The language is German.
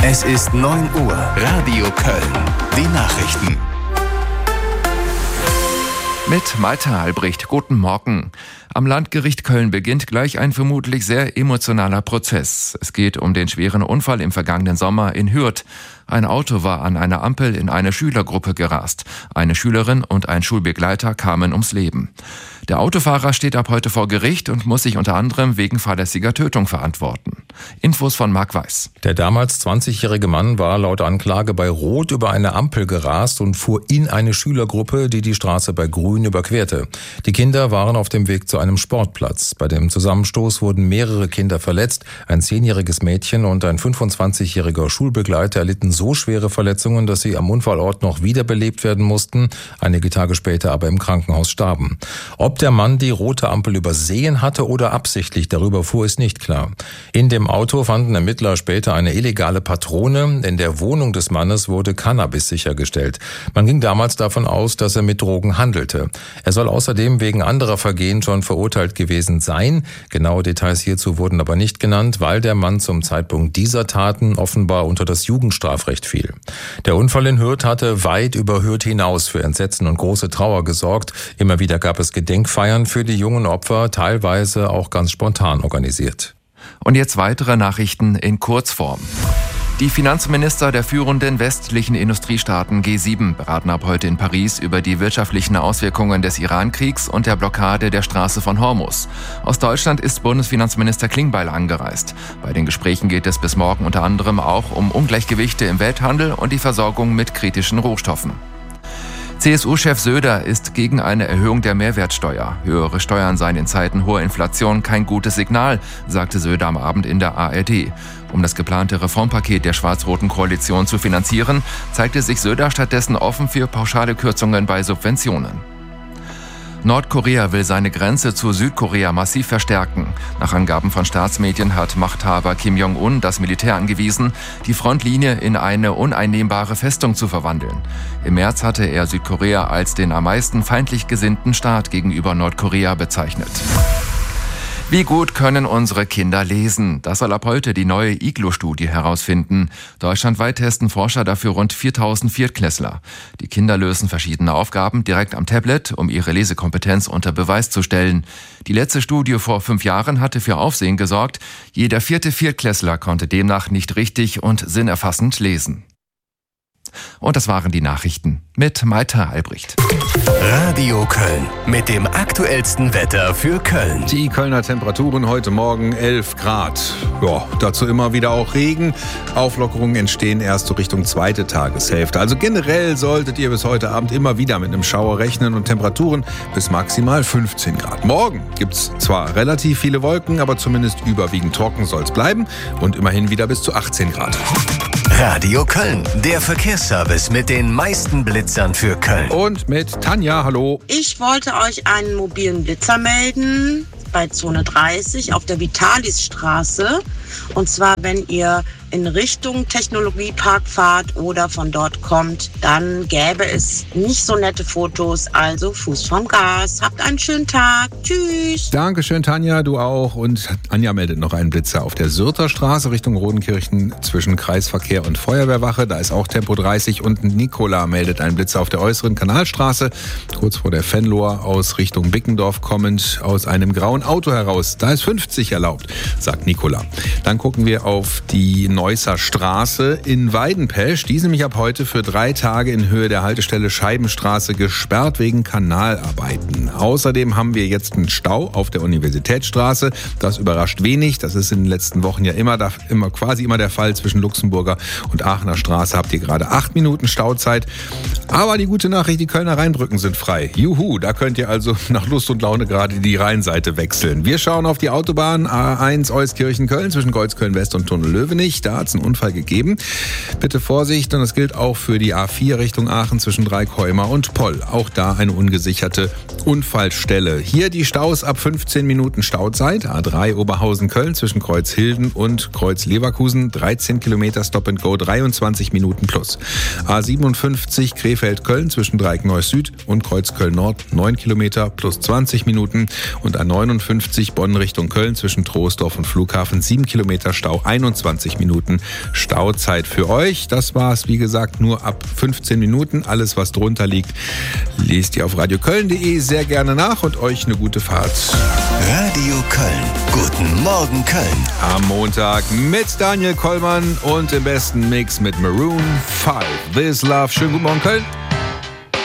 Es ist 9 Uhr. Radio Köln. Die Nachrichten. Mit Malte Albrecht. Guten Morgen. Am Landgericht Köln beginnt gleich ein vermutlich sehr emotionaler Prozess. Es geht um den schweren Unfall im vergangenen Sommer in Hürth. Ein Auto war an einer Ampel in eine Schülergruppe gerast. Eine Schülerin und ein Schulbegleiter kamen ums Leben. Der Autofahrer steht ab heute vor Gericht und muss sich unter anderem wegen fahrlässiger Tötung verantworten. Infos von Marc Weiß. Der damals 20-jährige Mann war laut Anklage bei Rot über eine Ampel gerast und fuhr in eine Schülergruppe, die die Straße bei Grün überquerte. Die Kinder waren auf dem Weg zu einem Sportplatz. Bei dem Zusammenstoß wurden mehrere Kinder verletzt. Ein 10-jähriges Mädchen und ein 25-jähriger Schulbegleiter erlitten so schwere Verletzungen, dass sie am Unfallort noch wiederbelebt werden mussten, einige Tage später aber im Krankenhaus starben. Ob der Mann die rote Ampel übersehen hatte oder absichtlich darüber fuhr, ist nicht klar. In dem Auto fanden Ermittler später eine illegale Patrone. In der Wohnung des Mannes wurde Cannabis sichergestellt. Man ging damals davon aus, dass er mit Drogen handelte. Er soll außerdem wegen anderer Vergehen schon verurteilt gewesen sein. Genaue Details hierzu wurden aber nicht genannt, weil der Mann zum Zeitpunkt dieser Taten offenbar unter das Jugendstrafrecht fiel. Der Unfall in Hürth hatte weit über Hürth hinaus für Entsetzen und große Trauer gesorgt. Immer wieder gab es Gedenkfeiern für die jungen Opfer, teilweise auch ganz spontan organisiert. Und jetzt weitere Nachrichten in Kurzform. Die Finanzminister der führenden westlichen Industriestaaten G7 beraten ab heute in Paris über die wirtschaftlichen Auswirkungen des Iran-Kriegs und der Blockade der Straße von Hormuz. Aus Deutschland ist Bundesfinanzminister Klingbeil angereist. Bei den Gesprächen geht es bis morgen unter anderem auch um Ungleichgewichte im Welthandel und die Versorgung mit kritischen Rohstoffen. CSU-Chef Söder ist gegen eine Erhöhung der Mehrwertsteuer. Höhere Steuern seien in Zeiten hoher Inflation kein gutes Signal, sagte Söder am Abend in der ARD. Um das geplante Reformpaket der schwarz-roten Koalition zu finanzieren, zeigte sich Söder stattdessen offen für pauschale Kürzungen bei Subventionen. Nordkorea will seine Grenze zu Südkorea massiv verstärken. Nach Angaben von Staatsmedien hat Machthaber Kim Jong-un das Militär angewiesen, die Frontlinie in eine uneinnehmbare Festung zu verwandeln. Im März hatte er Südkorea als den am meisten feindlich gesinnten Staat gegenüber Nordkorea bezeichnet. Wie gut können unsere Kinder lesen? Das soll ab heute die neue IGLO-Studie herausfinden. Deutschlandweit testen Forscher dafür rund 4000 Viertklässler. Die Kinder lösen verschiedene Aufgaben direkt am Tablet, um ihre Lesekompetenz unter Beweis zu stellen. Die letzte Studie vor 5 Jahren hatte für Aufsehen gesorgt. Jeder 4. Viertklässler konnte demnach nicht richtig und sinnerfassend lesen. Und das waren die Nachrichten mit Malte Albrecht. Radio Köln mit dem aktuellsten Wetter für Köln. Die Kölner Temperaturen heute Morgen 11 Grad. Ja, dazu immer wieder auch Regen. Auflockerungen entstehen erst so Richtung zweite Tageshälfte. Also generell solltet ihr bis heute Abend immer wieder mit einem Schauer rechnen und Temperaturen bis maximal 15 Grad. Morgen gibt's zwar relativ viele Wolken, aber zumindest überwiegend trocken soll's bleiben und immerhin wieder bis zu 18 Grad. Radio Köln, der Verkehrsservice mit den meisten Blitzern für Köln. Und mit Tanja, hallo. Ich wollte euch einen mobilen Blitzer melden bei Zone 30 auf der Vitalisstraße. Und zwar, wenn ihr in Richtung Technologiepark fahrt oder von dort kommt, dann gäbe es nicht so nette Fotos, also Fuß vom Gas. Habt einen schönen Tag. Tschüss. Dankeschön, Tanja, du auch. Und Anja meldet noch einen Blitzer auf der Sürter Straße Richtung Rodenkirchen zwischen Kreisverkehr und Feuerwehrwache. Da ist auch Tempo 30. Und Nicola meldet einen Blitzer auf der äußeren Kanalstraße, kurz vor der Venloer, aus Richtung Bickendorf kommend aus einem grauen Auto heraus. Da ist 50 erlaubt, sagt Nicola. Dann gucken wir auf die Neusser Straße in Weidenpesch. Die ist nämlich ab heute für 3 Tage in Höhe der Haltestelle Scheibenstraße gesperrt wegen Kanalarbeiten. Außerdem haben wir jetzt einen Stau auf der Universitätsstraße. Das überrascht wenig. Das ist in den letzten Wochen ja quasi immer der Fall. Zwischen Luxemburger und Aachener Straße habt ihr gerade 8 Minuten Stauzeit. Aber die gute Nachricht, die Kölner Rheinbrücken sind frei. Juhu, da könnt ihr also nach Lust und Laune gerade die Rheinseite wechseln. Wir schauen auf die Autobahn A1 Euskirchen-Köln zwischen Kreuzköln-West und Tunnel-Löwenich. Da hat es einen Unfall gegeben. Bitte Vorsicht, und das gilt auch für die A4 Richtung Aachen zwischen Dreikeumer und Poll. Auch da eine ungesicherte Unfallstelle. Hier die Staus ab 15 Minuten Stauzeit. A3 Oberhausen-Köln zwischen Kreuzhilden und Kreuz-Leverkusen. 13 Kilometer Stop and Go, 23 Minuten plus. A57 Krefeld-Köln zwischen Dreieck-Neuss-Süd und Kreuzköln-Nord. 9 Kilometer plus 20 Minuten. Und A59 Bonn Richtung Köln zwischen Troisdorf und Flughafen. 7 Kilometer Kilometer Stau, 21 Minuten Stauzeit für euch. Das war's, wie gesagt, nur ab 15 Minuten. Alles, was drunter liegt, lest ihr auf radioköln.de sehr gerne nach und euch eine gute Fahrt. Radio Köln. Guten Morgen Köln. Am Montag mit Daniel Kollmann und im besten Mix mit Maroon 5. This Love. Schönen guten Morgen Köln.